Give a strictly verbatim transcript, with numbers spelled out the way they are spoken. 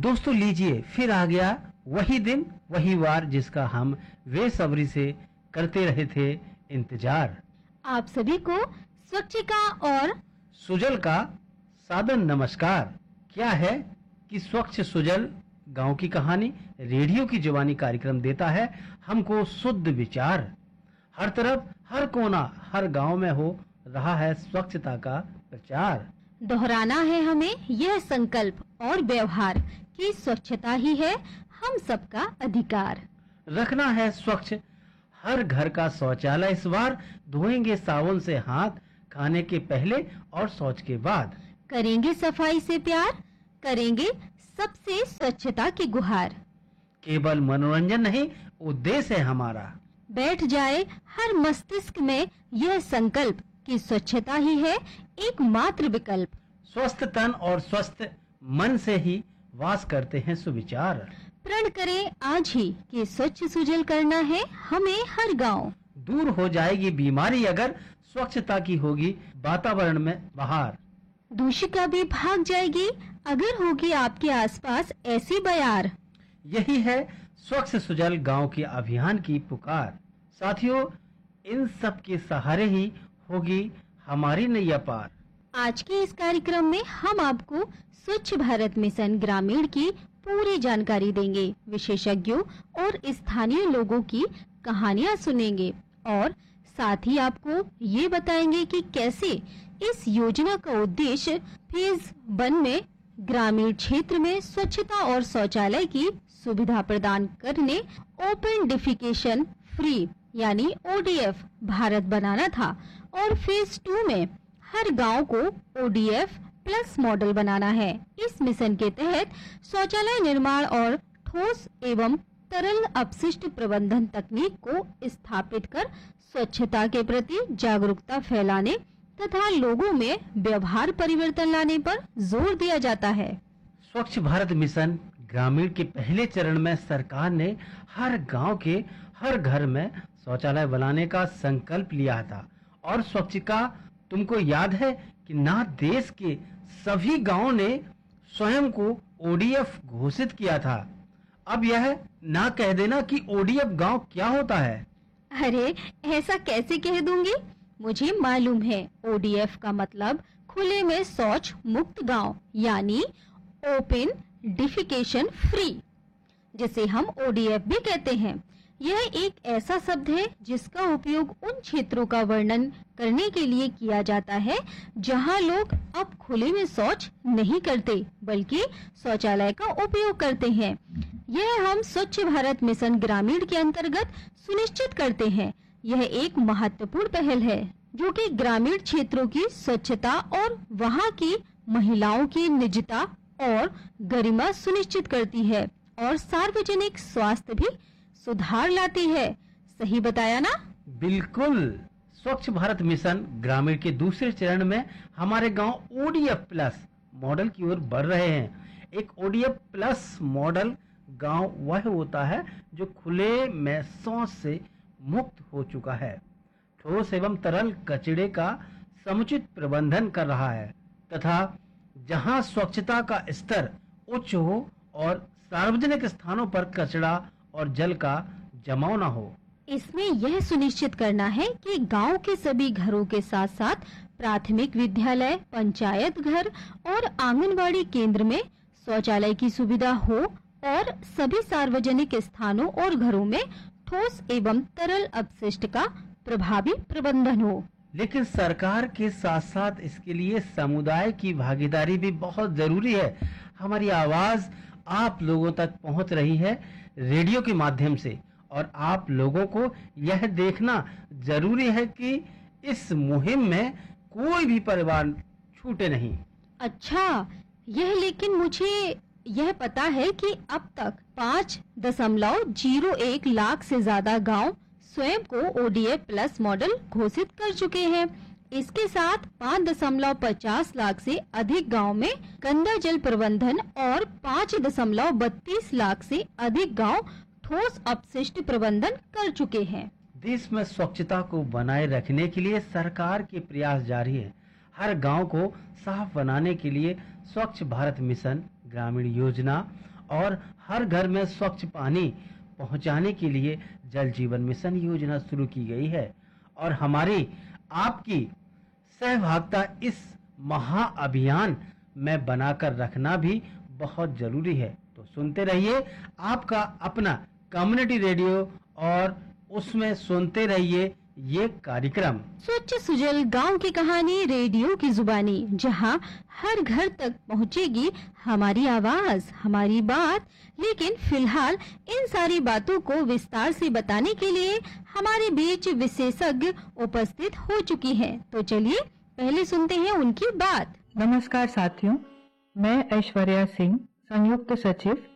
दोस्तों लीजिए, फिर आ गया वही दिन वही वार जिसका हम बेसब्री से करते रहे थे इंतजार। आप सभी को स्वच्छता और सुजल का सादर नमस्कार। क्या है कि स्वच्छ सुजल गांव की कहानी रेडियो की जुबानी कार्यक्रम देता है हमको शुद्ध विचार। हर तरफ, हर कोना, हर गांव में हो रहा है स्वच्छता का प्रचार। दोहराना है हमें यह संकल्प और व्यवहार कि स्वच्छता ही है हम सबका अधिकार। रखना है स्वच्छ हर घर का शौचालय, इस बार धोएंगे साबुन से हाथ, खाने के पहले और शौच के बाद। करेंगे सफाई से प्यार, करेंगे सबसे स्वच्छता की गुहार। केवल मनोरंजन नहीं, उद्देश्य है हमारा। बैठ जाए हर मस्तिष्क में यह संकल्प कि स्वच्छता ही है एकमात्र विकल्प। स्वस्थ तन और स्वस्थ मन से ही वास करते हैं सुविचार। प्रण करें आज ही कि स्वच्छ सुजल करना है हमें हर गांव। दूर हो जाएगी बीमारी अगर स्वच्छता की होगी वातावरण में बहार। दूषिका भी भाग जाएगी अगर होगी आपके आसपास ऐसी बयार। यही है स्वच्छ सुजल गांव के अभियान की पुकार। साथियों, इन सब के सहारे ही होगी हमारी नैया पार। आज के इस कार्यक्रम में हम आपको स्वच्छ भारत मिशन ग्रामीण की पूरी जानकारी देंगे, विशेषज्ञों और स्थानीय लोगों की कहानियां सुनेंगे और साथ ही आपको ये बताएंगे कि कैसे इस योजना का उद्देश्य फेज वन में ग्रामीण क्षेत्र में स्वच्छता और शौचालय की सुविधा प्रदान करने ओपन डिफिकेशन फ्री यानी ओ डी एफ भारत बनाना था और फेज टू में हर गांव को O D F plus model बनाना है। इस मिशन के तहत शौचालय निर्माण और ठोस एवं तरल अपशिष्ट प्रबंधन तकनीक को स्थापित कर स्वच्छता के प्रति जागरूकता फैलाने तथा लोगों में व्यवहार परिवर्तन लाने पर जोर दिया जाता है। स्वच्छ भारत मिशन ग्रामीण के पहले चरण में सरकार ने हर गांव के हर घर में शौचालय बनाने का संकल्प लिया था और स्वच्छता, तुमको याद है कि ना देश के सभी गांवों ने स्वयं को ओ डी एफ घोषित किया था। अब यह ना कह देना कि ओ डी एफ गांव क्या होता है। अरे ऐसा कैसे कह दूंगी, मुझे मालूम है। ओ डी एफ का मतलब खुले में शौच मुक्त गांव यानी ओपन डिफिकेशन फ्री, जिसे हम ओ डी एफ भी कहते हैं। यह एक ऐसा शब्द है जिसका उपयोग उन क्षेत्रों का वर्णन करने के लिए किया जाता है जहां लोग अब खुले में शौच नहीं करते बल्कि शौचालय का उपयोग करते हैं। यह हम स्वच्छ भारत मिशन ग्रामीण के अंतर्गत सुनिश्चित करते हैं। यह एक महत्वपूर्ण पहल है जो कि ग्रामीण क्षेत्रों की स्वच्छता और वहां की महिलाओं की निजता और गरिमा सुनिश्चित करती है और सार्वजनिक स्वास्थ्य भी सुधार लाती है। सही बताया ना? बिल्कुल। स्वच्छ भारत मिशन ग्रामीण के दूसरे चरण में हमारे गांव O D F plus model की ओर बढ़ रहे हैं। एक O D F plus model गांव वह होता है जो खुले में शौच से मुक्त हो चुका है, ठोस एवं तरल कचरे का समुचित प्रबंधन कर रहा है तथा जहां स्वच्छता का स्तर उच्च हो और सार्वजनिक स्थानों पर कचरा और जल का जमाव न हो। इसमें यह सुनिश्चित करना है कि गांव के सभी घरों के साथ साथ प्राथमिक विद्यालय, पंचायत घर और आंगनबाड़ी केंद्र में शौचालय की सुविधा हो और सभी सार्वजनिक स्थानों और घरों में ठोस एवं तरल अपशिष्ट का प्रभावी प्रबंधन हो। लेकिन सरकार के साथ साथ इसके लिए समुदाय की भागीदारी भी बहुत जरूरी है। हमारी आवाज आप लोगों तक पहुंच रही है रेडियो के माध्यम से और आप लोगों को यह देखना जरूरी है कि इस मुहिम में कोई भी परिवार छूटे नहीं। अच्छा, यह लेकिन मुझे यह पता है कि अब तक पाँच दशमलव जीरो एक लाख से ज्यादा गांव स्वयं को O D F plus model घोषित कर चुके हैं। इसके साथ पाँच दशमलव पचास लाख से अधिक गांव में गंदा जल प्रबंधन और पाँच दशमलव बत्तीस लाख से अधिक गांव ठोस अपशिष्ट प्रबंधन कर चुके हैं। देश में स्वच्छता को बनाए रखने के लिए सरकार के प्रयास जारी है। हर गांव को साफ बनाने के लिए स्वच्छ भारत मिशन ग्रामीण योजना और हर घर में स्वच्छ पानी पहुंचाने के लिए जल जीवन मिशन योजना शुरू की गई है और हमारी आपकी सहभागिता इस महाअभियान में बनाकर रखना भी बहुत जरूरी है। तो सुनते रहिए आपका अपना कम्युनिटी रेडियो और उसमें सुनते रहिए ये कार्यक्रम स्वच्छ सुजल गांव की कहानी रेडियो की जुबानी, जहां हर घर तक पहुंचेगी हमारी आवाज, हमारी बात। लेकिन फिलहाल इन सारी बातों को विस्तार से बताने के लिए हमारे बीच विशेषज्ञ उपस्थित हो चुकी हैं। तो चलिए पहले सुनते हैं उनकी बात। नमस्कार साथियों, मैं ऐश्वर्या सिंह, संयुक्त सचिव